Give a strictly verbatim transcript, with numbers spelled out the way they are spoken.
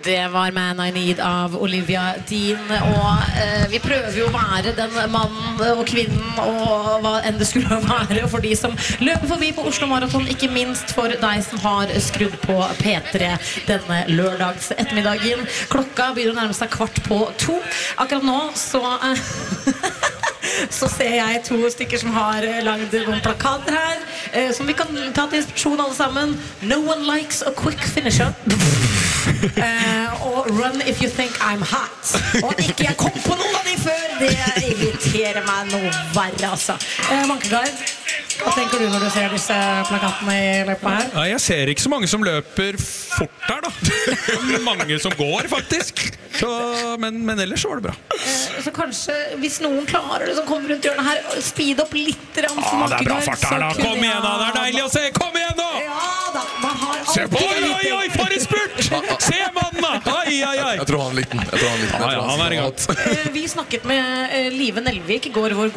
Det var Man I Need av Olivia Dean, og eh, vi prøver jo å være den mannen og kvinnen og hva enn det skulle være for de som løper forbi på Oslo Marathon, ikke minst for deg som har skrudd på P tre denne lørdags ettermiddagen. Klokka begynner å nærme seg kvart på to. Akkurat nå så eh, så ser jeg to stykker som har lagd noen plakater her eh, som vi kan ta til inspirasjon alle sammen. No one likes a quick finisher. Uh, og Run if you think I'm hot. Og at ikke jeg kom på noen av de før, det irriterer meg noe verre, altså. uh, Mankegard, hva tenker du når du ser disse plakatene i løpet her? Ja, jeg ser ikke så mange som løper fort her da. Mange som går faktisk så, men, men ellers så var det bra. uh, Så kanskje, hvis noen klarer det som kommer rundt hjørnet her, speed opp litt rann for Ja, det er bra Mankegard, fart her da. så Kom kunne igjen da, det er deilig å se. Kom igjen da. Ja da, man har Se på, alltid oi, oi, oi, for en spurt. Se mannen da. Oi, oi, oi. Jeg tror han likte den. Jeg tror han likte den. Ja, ja, han er i gang. uh, Vi snakket med uh, Live Nelvik i går, vår